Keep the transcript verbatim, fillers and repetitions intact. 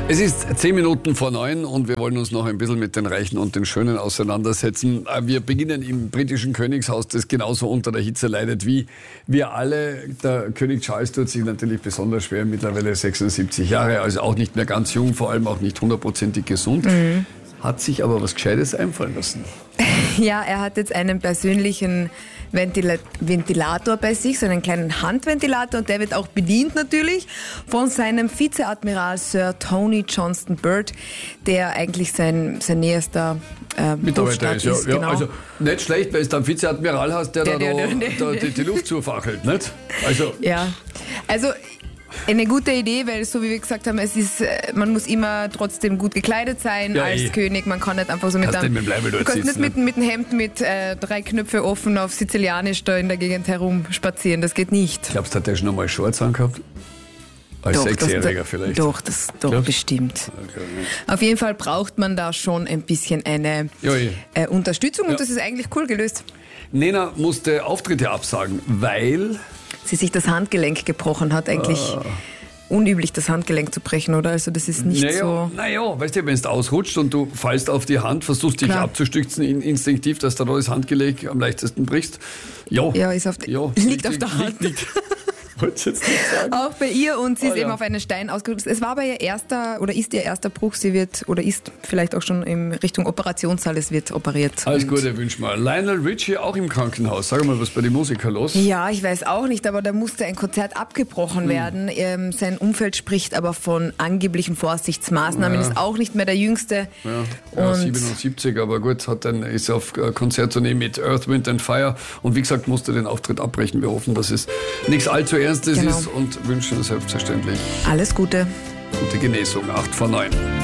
Es ist zehn Minuten vor neun und wir wollen uns noch ein bisschen mit den Reichen und den Schönen auseinandersetzen. Wir beginnen im britischen Königshaus, das genauso unter der Hitze leidet wie wir alle. Der König Charles tut sich natürlich besonders schwer, mittlerweile sechsundsiebzig Jahre, also auch nicht mehr ganz jung, vor allem auch nicht hundertprozentig gesund. Mhm. Hat sich aber was Gescheites einfallen lassen. Ja, er hat jetzt einen persönlichen Ventila- Ventilator bei sich, so einen kleinen Handventilator, und der wird auch bedient natürlich von seinem Vizeadmiral Sir Tony Johnston Burt, der eigentlich sein, sein näherster äh, Mitarbeiter ist. Ja, ist ja, genau. Also nicht schlecht, weil es dann Vizeadmiral hast, der, der, da, der, da, da die, die Luft zufachelt, nicht? Also, ja, also eine gute Idee, weil so wie wir gesagt haben, es ist, man muss immer trotzdem gut gekleidet sein ja, als eh. König. Man kann nicht einfach so mit einem, du kannst nicht mit, mit einem Hemd mit äh, drei Knöpfe offen auf Sizilianisch da in der Gegend herum spazieren. Das geht nicht. Glaubst du, hat der schon einmal Shorts angehabt? Als doch, Sechsjähriger das, vielleicht? Doch, das doch Glaubst? bestimmt. Okay. Auf jeden Fall braucht man da schon ein bisschen eine ja, eh. äh, Unterstützung und ja. das ist eigentlich cool gelöst. Nena musste Auftritte absagen, weil sie sich das Handgelenk gebrochen hat. Eigentlich ah. unüblich, das Handgelenk zu brechen, oder? Also das ist nicht naja, so... Naja, weißt du, wenn es ausrutscht und du fallst auf die Hand, versuchst dich Klar. abzustützen in, instinktiv, dass du da das Handgelenk am leichtesten brichst. Jo. Ja, ist auf die, ja, liegt liegt auf der Hand. Liegt, liegt. Wollte jetzt nicht sagen. Auch bei ihr, und sie ist oh, ja. eben auf einen Stein ausgerutscht. Es war aber ihr erster oder ist ihr erster Bruch. Sie wird oder ist vielleicht auch schon in Richtung Operationssaal. Es wird operiert. Alles Gute, wünsch mal. Lionel Richie auch im Krankenhaus. Sag mal, was bei den Musikern los? Ja, ich weiß auch nicht, aber da musste ein Konzert abgebrochen hm. werden. Ähm, sein Umfeld spricht aber von angeblichen Vorsichtsmaßnahmen. Ja. Ist auch nicht mehr der Jüngste. Ja, ja und siebenundsiebzig, aber gut, hat dann, ist auf Konzerttournee mit Earth, Wind and Fire und wie gesagt, musste den Auftritt abbrechen. Wir hoffen, dass es nichts allzu Ernstes genau. ist und wünschen selbstverständlich alles Gute. Gute Genesung. acht vor neun.